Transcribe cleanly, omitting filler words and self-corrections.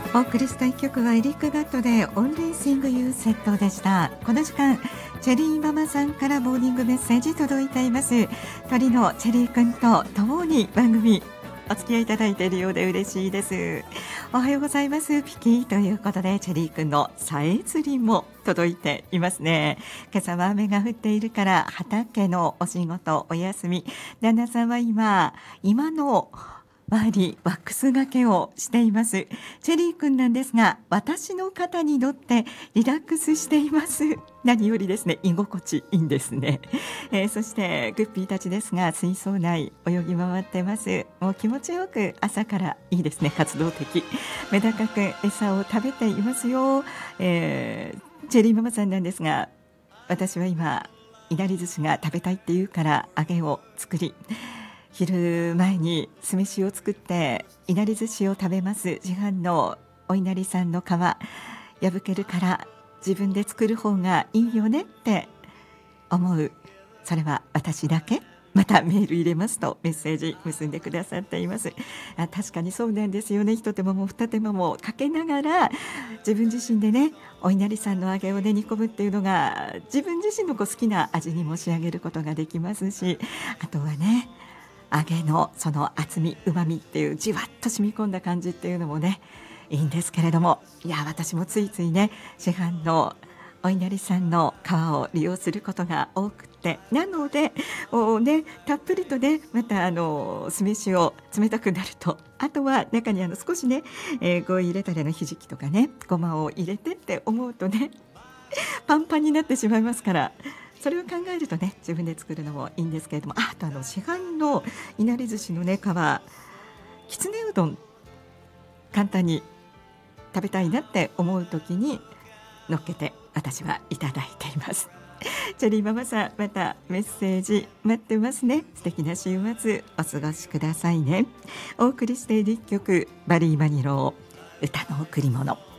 お送りした一曲はエリック・ガットでオンリーシングユーセットでした。この時間チェリーママさんからモーニングメッセージ届いています。鳥のチェリー君と共に番組お付き合いいただいているようで嬉しいです。おはようございます、ピキーということでチェリー君のさえずりも届いていますね。今朝は雨が降っているから畑のお仕事お休み、旦那さんは今の周りワックスがけをしています。チェリー君なんですが、私の肩に乗ってリラックスしています。何よりですね、居心地いいんですね。そしてグッピーたちですが、水槽内泳ぎ回ってます。もう気持ちよく朝からいいですね、活動的。メダカ君餌を食べていますよ。チェリーママさんなんですが、私は今いなり寿司が食べたいって言うから揚げを作り、昼前に酢飯を作っていなり寿司を食べます。市販のお稲荷さんの皮破けるから自分で作る方がいいよねって思う。それは私だけ。またメール入れますとメッセージ結んでくださっています。確かにそうなんですよね。一手間も二手間もかけながら自分自身でね、お稲荷さんの揚げをね煮込むっていうのが自分自身の好きな味にも仕上げることができますし、あとはね、揚げのその厚みうまみっていうじわっと染み込んだ感じっていうのもねいいんですけれども、いや私もついついね市販のお稲荷さんの皮を利用することが多くて、なのでたっぷりとね、また酢飯を冷たくなると、あとは中に少しね、ご入れたれのひじきとかねごまを入れてって思うとねパンパンになってしまいますから、それを考えるとね自分で作るのもいいんですけれども、あと市販のいなり寿司のね皮、きつねうどん簡単に食べたいなって思う時に乗っけて私はいただいています。チェリーママさん、またメッセージ待ってますね。素敵な週末お過ごしくださいね。お送りしている一曲、バリー・マニロー歌の贈り物。